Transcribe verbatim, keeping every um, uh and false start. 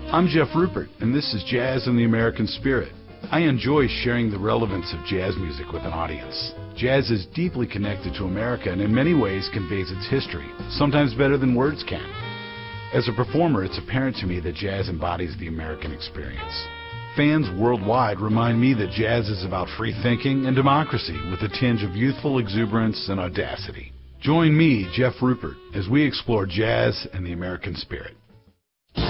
I'm Jeff Rupert, and this is Jazz and the American Spirit. I enjoy sharing the relevance of jazz music with an audience. Jazz is deeply connected to America and in many ways conveys its history, sometimes better than words can. As a performer, it's apparent to me that jazz embodies the American experience. Fans worldwide remind me that jazz is about free thinking and democracy with a tinge of youthful exuberance and audacity. Join me, Jeff Rupert, as we explore jazz and the American spirit.